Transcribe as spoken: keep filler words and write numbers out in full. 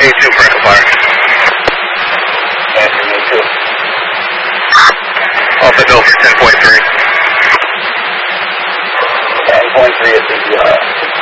A two for Echo Fire. Answer A two. Alpha Go for ten point three. ten point three at the, uh,